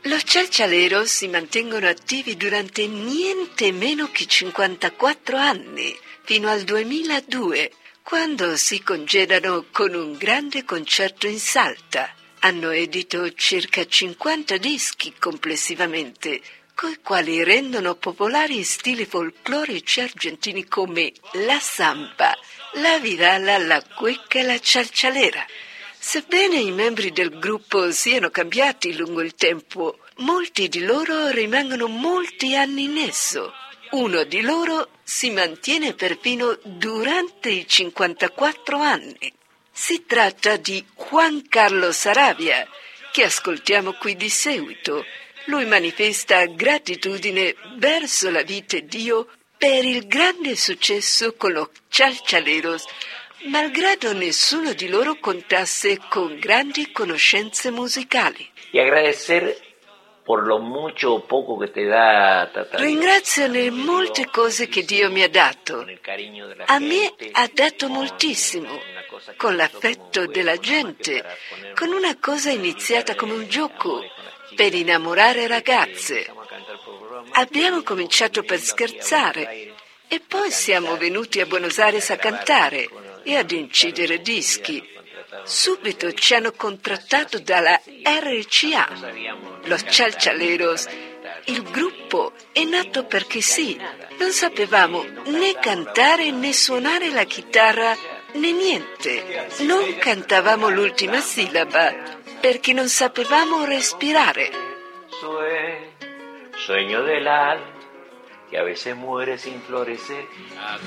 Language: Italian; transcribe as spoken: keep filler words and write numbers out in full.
Los Chalchaleros si mantengono attivi durante niente meno che cinquantaquattro anni, fino al duemiladue, quando si congedano con un grande concerto in Salta. Hanno edito circa cinquanta dischi complessivamente, coi quali rendono popolari stili folclorici argentini come la samba, la vidala, la cueca e la chalchalera. Sebbene i membri del gruppo siano cambiati lungo il tempo, molti di loro rimangono molti anni in esso. Uno di loro si mantiene perfino durante i cinquantaquattro anni. Si tratta di Juan Carlos Arabia, che ascoltiamo qui di seguito. Lui manifesta gratitudine verso la vita e Dio per il grande successo con los Chalchaleros, malgrado nessuno di loro contasse con grandi conoscenze musicali. Y agradecer por lo mucho o poco que te da, Tata. Ringrazio le molte cose che Dio mi ha dato. A me ha dato moltissimo, con l'affetto della gente, con una cosa iniziata come un gioco, per innamorare ragazze. Abbiamo cominciato per scherzare e poi siamo venuti a Buenos Aires a cantare e ad incidere dischi. Subito ci hanno contrattato dalla R C A, Los Chalchaleros. Il gruppo è nato perché sì, non sapevamo né cantare né suonare la chitarra né niente. Non cantavamo l'ultima sillaba perché non sapevamo respirare. Sueño del alma que a veces muere sin florecer.